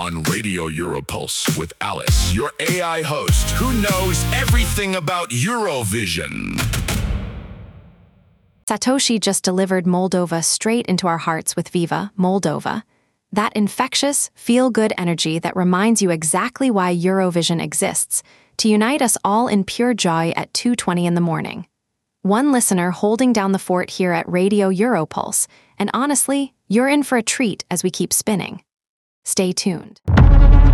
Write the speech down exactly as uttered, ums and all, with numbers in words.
on Radio Europulse with Alice, your A I host who knows everything about Eurovision. Satoshi just delivered Moldova straight into our hearts with Viva Moldova. That infectious, feel-good energy that reminds you exactly why Eurovision exists, to unite us all in pure joy at two twenty in the morning. One listener holding down the fort here at Radio Europulse, and honestly, you're in for a treat as we keep spinning. Stay tuned.